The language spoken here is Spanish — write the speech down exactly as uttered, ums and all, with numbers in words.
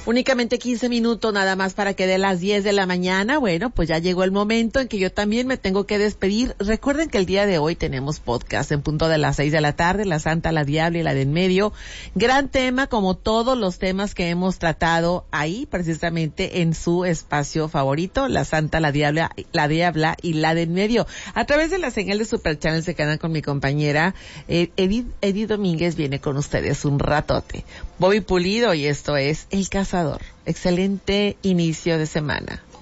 Únicamente quince minutos nada más para que dé las diez de la mañana. Bueno, pues ya llegó el momento en que yo también me tengo que despedir. Recuerden que el día de hoy tenemos podcast en punto de las seis de la tarde, La Santa, la Diabla y la de en medio. Gran tema, como todos los temas que hemos tratado ahí, precisamente en su espacio favorito, La Santa, la Diabla, la Diabla y la de en medio. A través de la señal de Super Channel se quedan con mi compañera eh, Edith, Edith Domínguez viene con ustedes un ratote. Bobby Pulido y esto es El Cazador. Excelente inicio de semana.